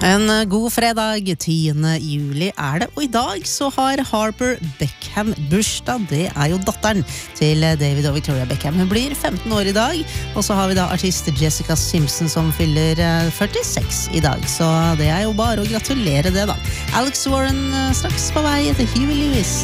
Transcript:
En god fredag, 10. juli det, og I dag så har Harper Beckham bursdag. Det jo datteren til David og Victoria Beckham. Hun blir 15 år I dag, og så har vi da artist Jessica Simpson som fyller 46 I dag. Så det jo bare å gratulere det da. Alex Warren straks på vei etter Huey Lewis.